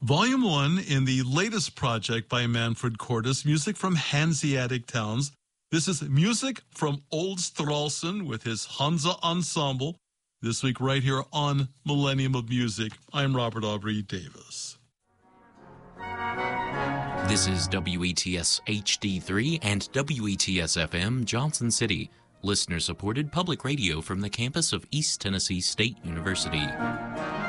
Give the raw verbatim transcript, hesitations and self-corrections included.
Volume one in the latest project by Manfred Cordes, music from Hanseatic Towns. This is music from Old Stralsund with his Hansa Ensemble. This week right here on Millennium of Music. I'm Robert Aubrey Davis. This is W E T S H D three and W E T S F M Johnson City, listener-supported public radio from the campus of East Tennessee State University.